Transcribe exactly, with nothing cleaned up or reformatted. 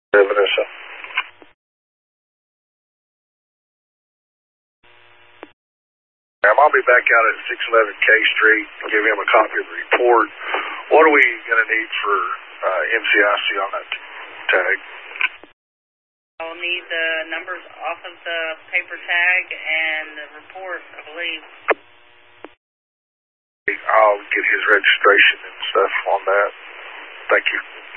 Hey, Vanessa. Ma'am, I'll be back out at six eleven K Street and give him a copy of the report. What are we going to need for uh, M C I C on that tag? I'll need the numbers off of the paper tag and the report, I believe. I'll get his registration and stuff on that. Thank you.